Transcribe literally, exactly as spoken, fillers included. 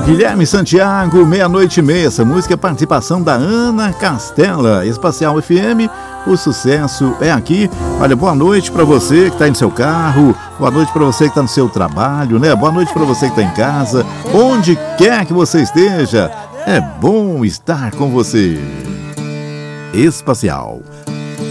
Guilherme Santiago, meia-noite e meia. Essa música é participação da Ana Castela. Espacial F M, o sucesso é aqui. Olha, boa noite para você que está aí no seu carro. Boa noite para você que está no seu trabalho, né? Boa noite para você que está em casa. Onde quer que você esteja, é bom estar com você. Espacial